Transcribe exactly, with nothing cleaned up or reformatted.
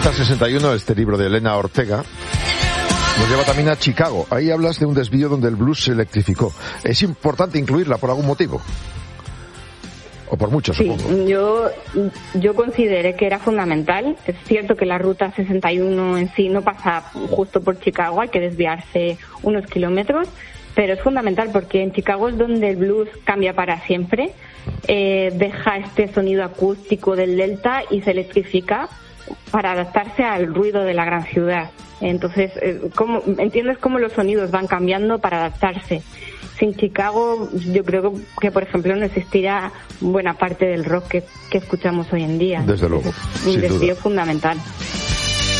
Ruta sesenta y uno, este libro de Elena Ortega, nos lleva también a Chicago. Ahí hablas de un desvío donde el blues se electrificó. ¿Es importante incluirla por algún motivo? O por muchos, sí, supongo. yo, yo consideré que era fundamental. Es cierto que la Ruta sesenta y uno en sí no pasa justo por Chicago, hay que desviarse unos kilómetros, pero es fundamental porque en Chicago es donde el blues cambia para siempre, eh, deja este sonido acústico del delta y se electrifica para adaptarse al ruido de la gran ciudad. Entonces, eh, ¿cómo, ¿entiendes cómo los sonidos van cambiando para adaptarse? Sin Chicago, yo creo que, por ejemplo, no existirá buena parte del rock que, que escuchamos hoy en día. Desde luego. Un desvío fundamental.